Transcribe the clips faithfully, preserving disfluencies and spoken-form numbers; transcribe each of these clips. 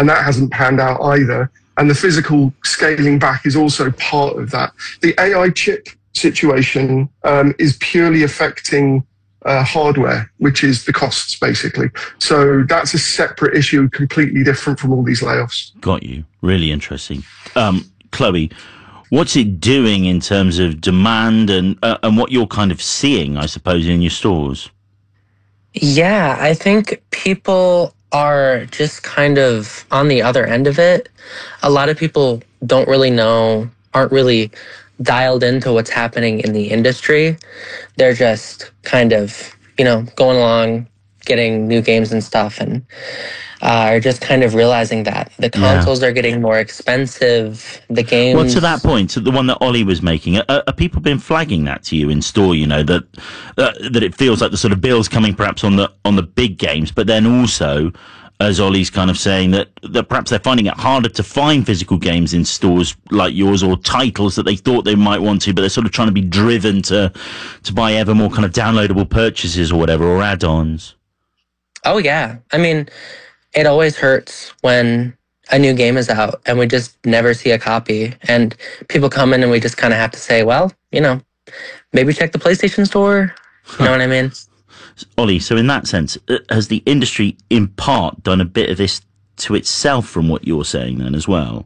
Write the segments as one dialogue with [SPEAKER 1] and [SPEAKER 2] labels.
[SPEAKER 1] and that hasn't panned out either. And the physical scaling back is also part of that. The A I chip situation um, is purely affecting uh, hardware, which is the costs, basically. So that's a separate issue, completely different from all these layoffs.
[SPEAKER 2] Got you. Really interesting. Um, Chloe, what's it doing in terms of demand and uh, and what you're kind of seeing, I suppose, in your stores?
[SPEAKER 3] Yeah, I think people are just kind of on the other end of it. A lot of people don't really know, aren't really dialed into what's happening in the industry. They're just kind of, you know, going along, getting new games and stuff, and uh, are just kind of realizing that the consoles yeah. are getting more expensive. The games.
[SPEAKER 2] Well, to that point, the one that Ollie was making, are, are people been flagging that to you in store? You know that uh, that it feels like the sort of bills coming perhaps on the on the big games, but then also, as Ollie's kind of saying, that, that perhaps they're finding it harder to find physical games in stores like yours, or titles that they thought they might want to, but they're sort of trying to be driven to to buy ever more kind of downloadable purchases or whatever, or add-ons.
[SPEAKER 3] Oh yeah, I mean, it always hurts when a new game is out and we just never see a copy, and people come in and we just kind of have to say, well, you know, maybe check the PlayStation Store. You know what I mean?
[SPEAKER 2] Ollie, so in that sense, has the industry in part done a bit of this to itself from what you're saying then as well?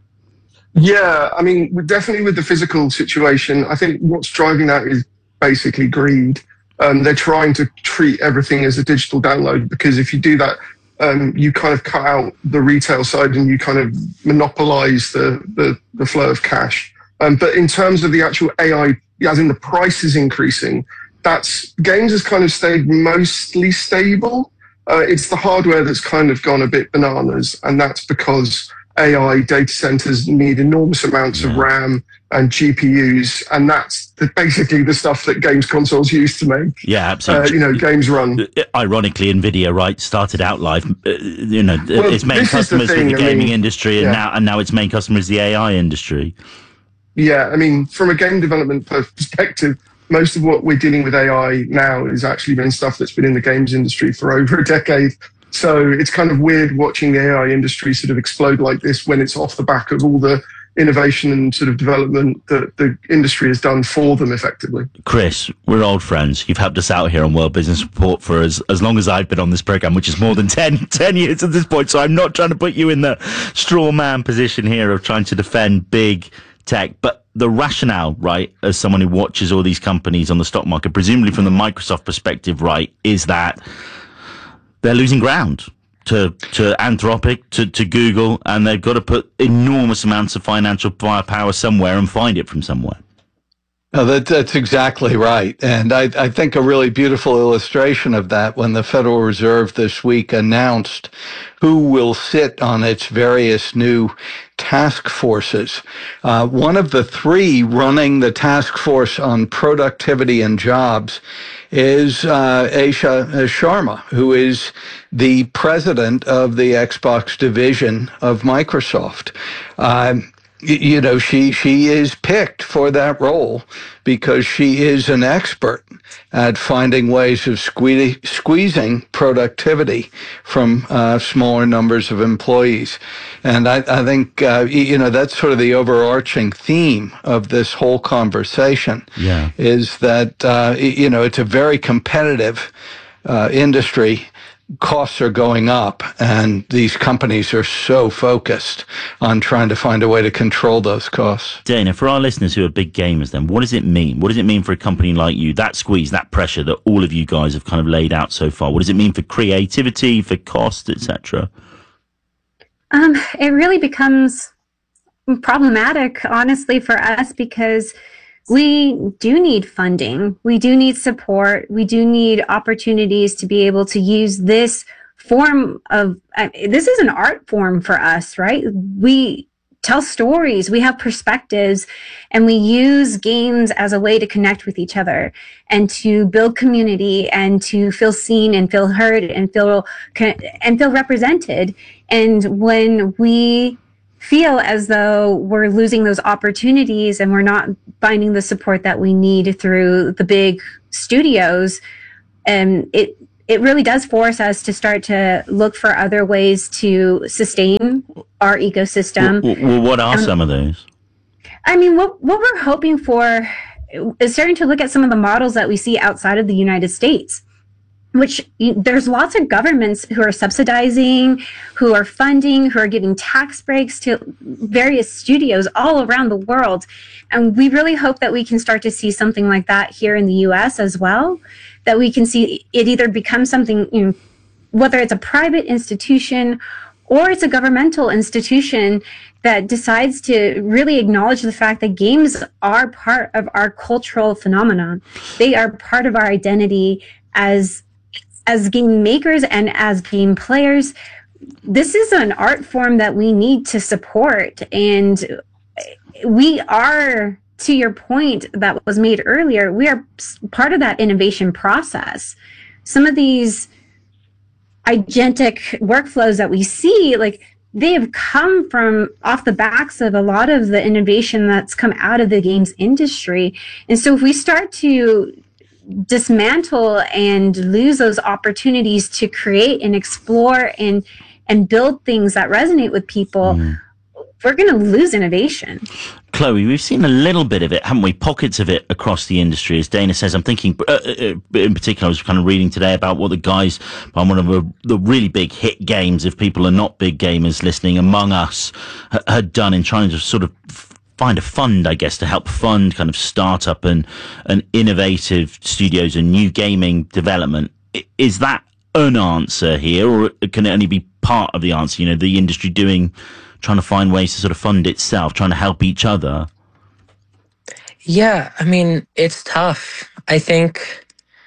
[SPEAKER 1] Yeah, I mean, definitely with the physical situation, I think what's driving that is basically greed. Um, they're trying to treat everything as a digital download, because if you do that, um, you kind of cut out the retail side and you kind of monopolize the, the, the flow of cash. Um, but in terms of the actual A I, as in the price is increasing, that's games has kind of stayed mostly stable. Uh, it's the hardware that's kind of gone a bit bananas, and that's because A I data centers need enormous amounts yeah. of RAM and G P Us, and that's the, basically the stuff that games consoles used to make.
[SPEAKER 2] Yeah, absolutely.
[SPEAKER 1] Uh, you know, games run.
[SPEAKER 2] Ironically, Nvidia, right, started out live. Uh, you know, well, its main customers were the gaming I mean, industry, and yeah. now and now its main customer is the A I industry.
[SPEAKER 1] Yeah, I mean, from a game development perspective, most of what we're dealing with A I now is actually been stuff that's been in the games industry for over a decade. So it's kind of weird watching the A I industry sort of explode like this when it's off the back of all the innovation and sort of development that the industry has done for them effectively.
[SPEAKER 2] Chris, we're old friends. You've helped us out here on World Business Report for as, as long as I've been on this program, which is more than ten, ten years at this point. So I'm not trying to put you in the straw man position here of trying to defend big tech, but the rationale, right, as someone who watches all these companies on the stock market, presumably from the Microsoft perspective, right, is that they're losing ground to to Anthropic, to, to Google, and they've got to put enormous amounts of financial firepower somewhere and find it from somewhere.
[SPEAKER 4] No, that, that's exactly right. And I, I think a really beautiful illustration of that when the Federal Reserve this week announced who will sit on its various new task forces. Uh, one of the three running the task force on productivity and jobs is uh, Asha Sharma, who is the president of the Xbox division of Microsoft. Um, You know, she she is picked for that role because she is an expert at finding ways of squeeze, squeezing productivity from uh, smaller numbers of employees. And I, I think, uh, you know, that's sort of the overarching theme of this whole conversation.
[SPEAKER 2] Yeah.
[SPEAKER 4] Is that, uh, you know, it's a very competitive uh, industry. Costs are going up, and these companies are so focused on trying to find a way to control those costs.
[SPEAKER 2] Dana, for our listeners who are big gamers, then, what does it mean? What does it mean for a company like you, that squeeze, that pressure that all of you guys have kind of laid out so far? What does it mean for creativity, for cost, et cetera?
[SPEAKER 5] Um, it really becomes problematic, honestly, for us, because we do need funding. We do need support. We do need opportunities to be able to use this form of, uh, this is an art form for us, right? We tell stories, we have perspectives, and we use games as a way to connect with each other and to build community and to feel seen and feel heard and feel, and feel represented. And when we feel as though we're losing those opportunities and we're not finding the support that we need through the big studios, and it it really does force us to start to look for other ways to sustain our ecosystem.
[SPEAKER 2] Well, well what are
[SPEAKER 5] um,
[SPEAKER 2] some of those?
[SPEAKER 5] I mean, what what we're hoping for is starting to look at some of the models that we see outside of the United States, which there's lots of governments who are subsidizing, who are funding, who are giving tax breaks to various studios all around the world. And we really hope that we can start to see something like that here in the U S as well, that we can see it either become something, you know, whether it's a private institution or it's a governmental institution that decides to really acknowledge the fact that games are part of our cultural phenomenon. They are part of our identity as as game makers and as game players. This is an art form that we need to support. And we are, to your point that was made earlier, we are part of that innovation process. Some of these agentic workflows that we see, like, they have come from off the backs of a lot of the innovation that's come out of the games industry. And so if we start to dismantle and lose those opportunities to create and explore and and build things that resonate with people, mm. we're going to lose innovation.
[SPEAKER 2] Chloe, we've seen a little bit of it, haven't we? Pockets of it across the industry. As Dana says, I'm thinking, uh, uh, in particular, I was kind of reading today about what the guys on one of the, the really big hit games, if people are not big gamers listening, Among Us, ha- had done in trying to sort of find a fund, I guess, to help fund kind of startup and, and innovative studios and new gaming development. Is that an answer here, or can it only be part of the answer? You know, the industry doing, trying to find ways to sort of fund itself, trying to help each other.
[SPEAKER 3] Yeah, I mean, it's tough. I think,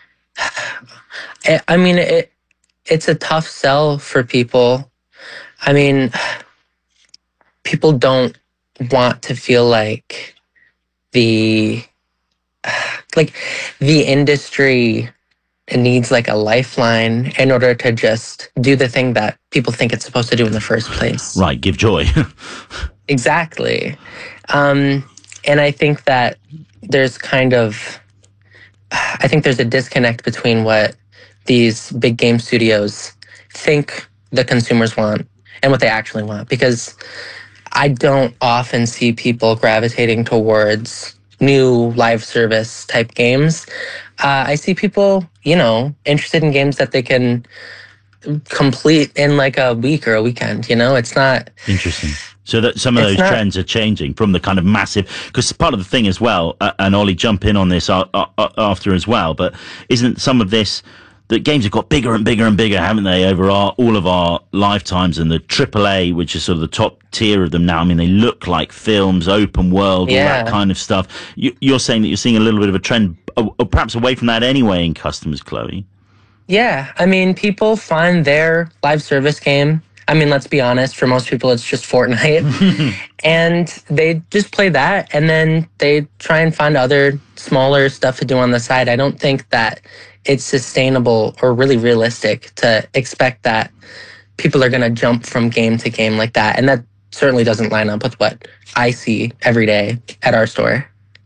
[SPEAKER 3] I mean, it it's a tough sell for people. I mean, people don't want to feel like the, like the industry needs like a lifeline in order to just do the thing that people think it's supposed to do in the first place.
[SPEAKER 2] Right, give joy.
[SPEAKER 3] Exactly. Um, and I think that there's kind of, I think there's a disconnect between what these big game studios think the consumers want and what they actually want. Because I don't often see people gravitating towards new live service type games. Uh, I see people, you know, interested in games that they can complete in like a week or a weekend. You know, it's not
[SPEAKER 2] interesting. So that some of those not, trends are changing from the kind of massive, because part of the thing as well, uh, and Ollie, jump in on this uh, uh, after as well, but isn't some of this that games have got bigger and bigger and bigger, haven't they, over our, all of our lifetimes, and the triple A, which is sort of the top tier of them now. I mean, they look like films, open world,
[SPEAKER 3] yeah.
[SPEAKER 2] all that kind of stuff. You, you're saying that you're seeing a little bit of a trend, uh, perhaps away from that anyway in customers, Chloe.
[SPEAKER 3] Yeah, I mean, people find their live service game. I mean, let's be honest, for most people, it's just Fortnite. And they just play that, and then they try and find other smaller stuff to do on the side. I don't think that it's sustainable or really realistic to expect that people are going to jump from game to game like that. And that certainly doesn't line up with what I see every day at our store.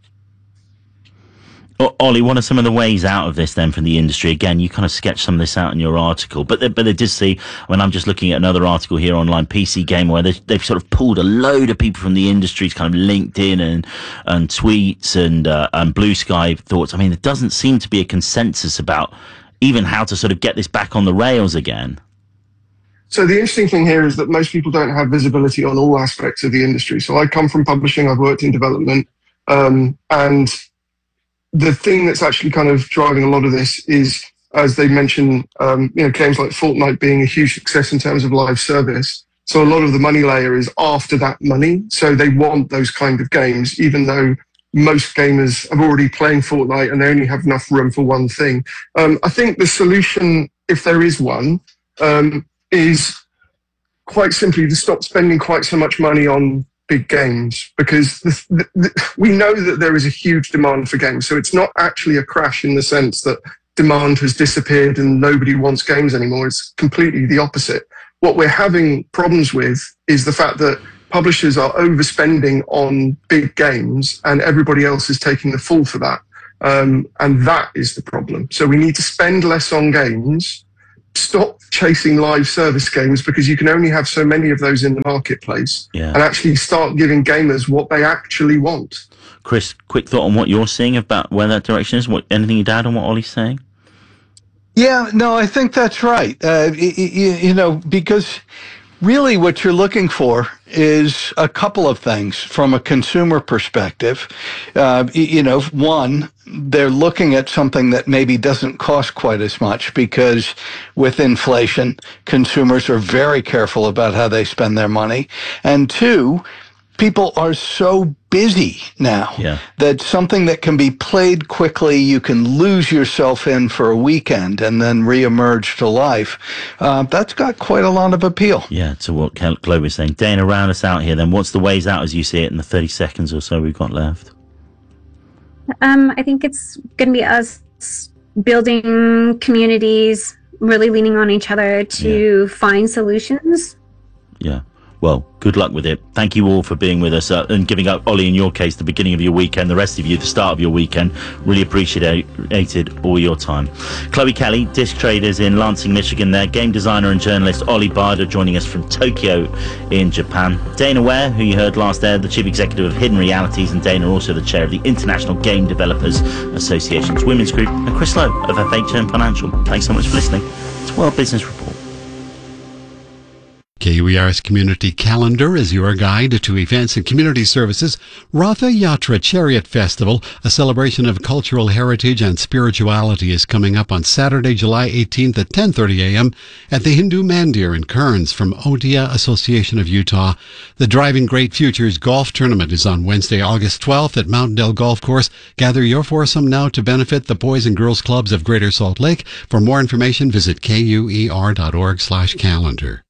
[SPEAKER 2] Ollie, what are some of the ways out of this then from the industry? Again, you kind of sketched some of this out in your article, but they, but they did see, when I'm just looking at another article here online, P C Gamer, where they, they've sort of pulled a load of people from the industry to kind of LinkedIn and, and tweets and, uh, and Blue Sky thoughts. I mean, there doesn't seem to be a consensus about even how to sort of get this back on the rails again.
[SPEAKER 1] So the interesting thing here is that most people don't have visibility on all aspects of the industry. So I come from publishing, I've worked in development, um, and the thing that's actually kind of driving a lot of this is, as they mentioned, um, you know, games like Fortnite being a huge success in terms of live service. So a lot of the money layer is after that money. So they want those kind of games, even though most gamers are already playing Fortnite and they only have enough room for one thing. Um, I think the solution, if there is one, um, is quite simply to stop spending quite so much money on big games, because the, the, the, we know that there is a huge demand for games. So it's not actually a crash in the sense that demand has disappeared and nobody wants games anymore. It's completely the opposite. What we're having problems with is the fact that publishers are overspending on big games and everybody else is taking the fall for that. Um, and that is the problem. So we need to spend less on games stop chasing live service games because you can only have so many of those in the marketplace,
[SPEAKER 2] Yeah.
[SPEAKER 1] and actually start giving gamers what they actually want.
[SPEAKER 2] Chris, quick thought on what you're seeing about where that direction is. What anything you'd add on what Ollie's saying?
[SPEAKER 4] Yeah, no, I think that's right. Uh, y- y- you know, because really what you're looking for is a couple of things from a consumer perspective. Uh, y- you know, one, they're looking at something that maybe doesn't cost quite as much because with inflation, consumers are very careful about how they spend their money. And two, people are so busy now
[SPEAKER 2] Yeah.
[SPEAKER 4] that something that can be played quickly, you can lose yourself in for a weekend and then reemerge to life. Uh, that's got quite a lot of appeal.
[SPEAKER 2] Yeah, to what Chloe was saying. Dana, round us out here then. What's the ways out as you see it in the thirty seconds or so we've got left?
[SPEAKER 5] Um, I think it's going to be us building communities, really leaning on each other to find solutions.
[SPEAKER 2] Yeah. Well, good luck with it. Thank you all for being with us uh, and giving up, Ollie, in your case, the beginning of your weekend, the rest of you, the start of your weekend. Really appreciated all your time. Chloe Kelly, disc traders in Lansing, Michigan there. Game designer and journalist Ollie Barder joining us from Tokyo in Japan. Dana Ware, who you heard last there, the chief executive of Hidden Realities, and Dana also the chair of the International Game Developers Association's Women's Group, and Chris Lowe of F H M Financial. Thanks so much for listening to World Business Report.
[SPEAKER 6] K U E R's Community Calendar is your guide to events and community services. Ratha Yatra Chariot Festival, a celebration of cultural heritage and spirituality, is coming up on Saturday, July eighteenth at ten thirty a.m. at the Hindu Mandir in Kearns from Odia Association of Utah. The Driving Great Futures Golf Tournament is on Wednesday, August twelfth at Mountain Dell Golf Course. Gather your foursome now to benefit the Boys and Girls Clubs of Greater Salt Lake. For more information, visit K U E R dot org slash calendar.